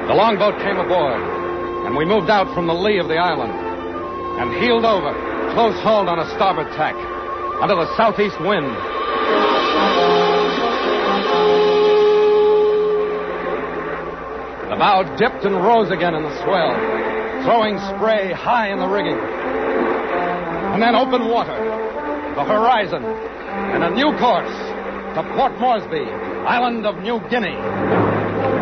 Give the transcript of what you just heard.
The longboat came aboard, and we moved out from the lee of the island and heeled over, close hauled on a starboard tack, under the southeast wind. The bow dipped and rose again in the swell, throwing spray high in the rigging. And then open water, the horizon, and a new course to Port Moresby, island of New Guinea.